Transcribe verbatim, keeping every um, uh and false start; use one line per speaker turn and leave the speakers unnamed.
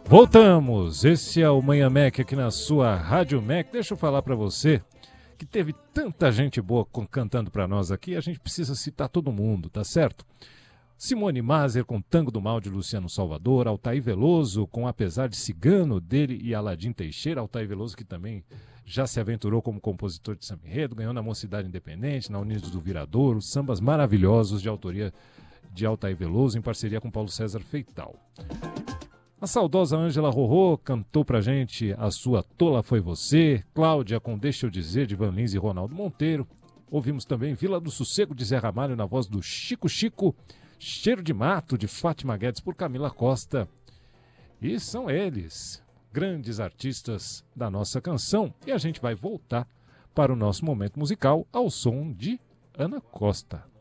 Voltamos, esse é o Manhã Mac aqui na sua Rádio Mac. Deixa eu falar pra você que teve tanta gente boa cantando pra nós aqui, a gente precisa citar todo mundo, tá certo? Simone Maser com Tango do Mal de Luciano Salvador, Altair Veloso com Apesar de Cigano dele e Aladim Teixeira, Altair Veloso que também já se aventurou como compositor de samba enredo, ganhou na Mocidade Independente, na Unidos do Viradouro, sambas maravilhosos de autoria de Altair Veloso em parceria com Paulo César Feital. A saudosa Ângela Rorô cantou pra gente A Sua Tola Foi Você, Cláudia com Deixa Eu Dizer de Van Lins e Ronaldo Monteiro. Ouvimos também Vila do Sossego de Zé Ramalho na voz do Chico Chico, Cheiro de Mato de Fátima Guedes por Camila Costa. E são eles, grandes artistas da nossa canção. E a gente vai voltar para o nosso momento musical ao som de Ana Costa.